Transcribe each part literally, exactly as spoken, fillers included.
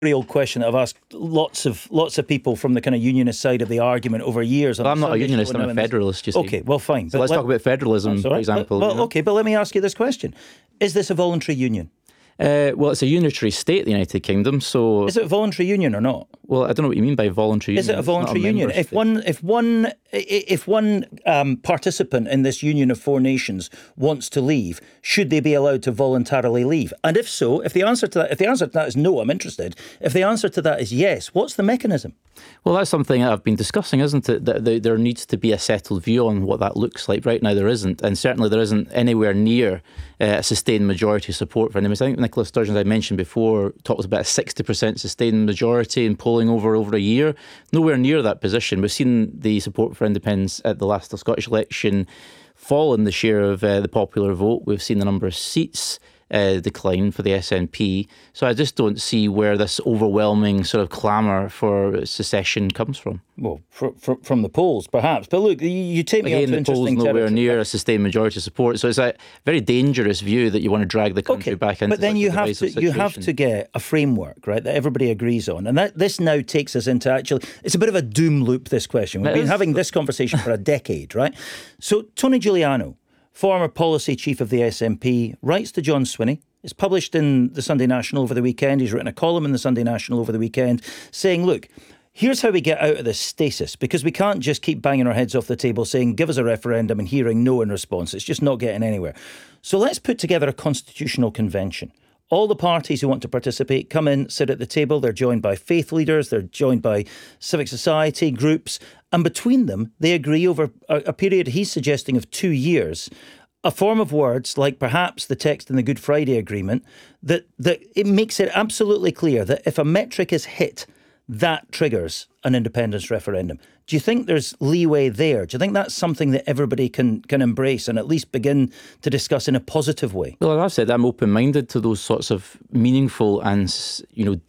Old question that I've asked lots of lots of people from the kind of unionist side of the argument over years. Well, I'm not a unionist, I'm a federalist, you see. Okay, well, fine. So let's let, talk about federalism, right. for example. Well, you know? okay, but let me ask you this question. Is this a voluntary union? Uh, well, it's a unitary state, the United Kingdom, so... Is it a voluntary union or not? Well, I don't know what you mean by voluntary union. Is it a voluntary union? If one, if one, if one um, participant in this union of four nations wants to leave, should they be allowed to voluntarily leave? And if so, if the answer to that, if the answer to that is no, I'm interested. If the answer to that is yes, what's the mechanism? Well, that's something that I've been discussing, isn't it? That there needs to be a settled view on what that looks like. Right now, there isn't, and certainly there isn't anywhere near uh, a sustained majority support for him. I think Nicola Sturgeon, as I mentioned before, talked about a sixty percent sustained majority in polling over over a year. Nowhere near that position. We've seen the support for independence at the last Scottish election fall in the share of uh, the popular vote. We've seen the number of seats Uh, decline for the S N P. So I just don't see where this overwhelming sort of clamour for secession comes from. Well, fr- fr- from the polls, perhaps. But look, you, you take me Again, on to the polls interesting nowhere territory. near a sustained majority support. So it's a very dangerous view that you want to drag the country okay, back into. But then such you a have to divisive you have situation. to get a framework, right, that everybody agrees on, and that this now takes us into actually it's a bit of a doom loop. This question we've It been is. having this conversation for a decade, right? So Tony Giuliano, former policy chief of the S N P, writes to John Swinney. It's published in the Sunday National over the weekend. He's written a column in the Sunday National over the weekend saying, look, here's how we get out of this stasis, because we can't just keep banging our heads off the table saying, give us a referendum and hearing no in response. It's just not getting anywhere. So let's put together a constitutional convention. All the parties who want to participate come in, sit at the table. They're joined by faith leaders. They're joined by civic society groups. And between them, they agree over a, a period he's suggesting of two years, a form of words like perhaps the text in the Good Friday Agreement, that, that it makes it absolutely clear that if a metric is hit, that triggers an independence referendum. Do you think there's leeway there? Do you think that's something that everybody can can embrace and at least begin to discuss in a positive way? Well, as I've said, I'm open-minded to those sorts of meaningful and, you know,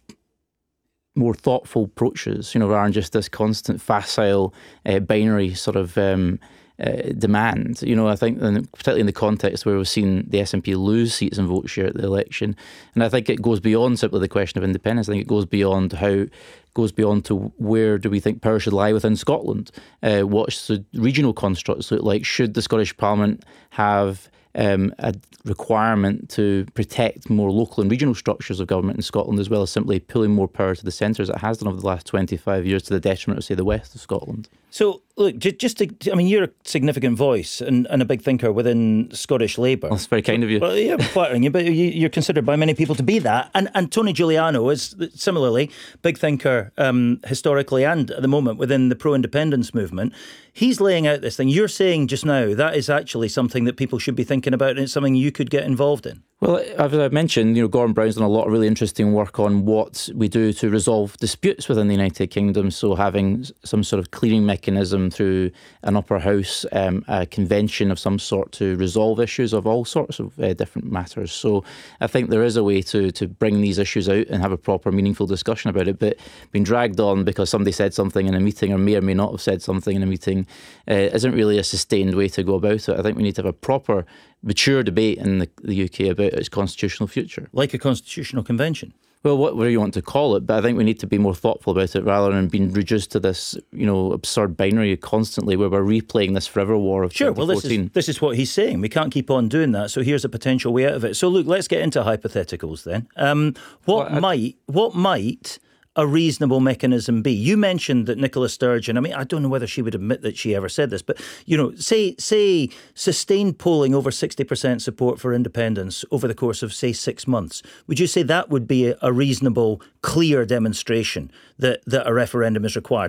more thoughtful approaches, you know, rather than just this constant facile uh, binary sort of um, uh, demand. You know, I think, and particularly in the context where we've seen the S N P lose seats and vote share at the election, and I think it goes beyond simply the question of independence. I think it goes beyond how, goes beyond to where do we think power should lie within Scotland? Uh, what's the regional constructs look like? Should the Scottish Parliament have Um, a requirement to protect more local and regional structures of government in Scotland, as well as simply pulling more power to the centre, as it has done over the last twenty-five years, to the detriment of, say, the west of Scotland? So, look, just, just to, I mean, you're a significant voice and, and a big thinker within Scottish Labour. Well, that's very kind of you. Well, yeah, I'm flattering you, but you, you're considered by many people to be that. And, and Tony Giuliano is similarly big thinker um, historically and at the moment within the pro-independence movement. He's laying out this thing. You're saying just now that is actually something that people should be thinking about, and it's something you could get involved in. Well, as I mentioned, you know, Gordon Brown's done a lot of really interesting work on what we do to resolve disputes within the United Kingdom. So having some sort of clearing mechanism through an upper house, um, a convention of some sort to resolve issues of all sorts of uh, different matters. So I think there is a way to to bring these issues out and have a proper, meaningful discussion about it. But being dragged on because somebody said something in a meeting or may or may not have said something in a meeting uh, isn't really a sustained way to go about it. I think we need to have a proper, mature debate in the, the U K about its constitutional future. Like a constitutional convention? Well, whatever you want to call it, but I think we need to be more thoughtful about it rather than being reduced to this, you know, absurd binary constantly where we're replaying this forever war of Sure, well, this is, this is what he's saying. We can't keep on doing that, so here's a potential way out of it. So, look, let's get into hypotheticals then. Um, what well, might, what might a reasonable mechanism be? You mentioned that Nicola Sturgeon, I mean, I don't know whether she would admit that she ever said this, but, you know, say say sustained polling over sixty percent support for independence over the course of, say, six months. Would you say that would be a, a reasonable, clear demonstration that, that a referendum is required?